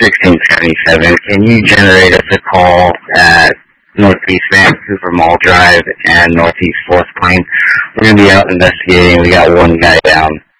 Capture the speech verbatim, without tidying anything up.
sixteen seventy-seven. Can you generate us a call at Northeast Vancouver Mall Drive and Northeast fourth Plain? We're going to be out investigating. We got one guy down.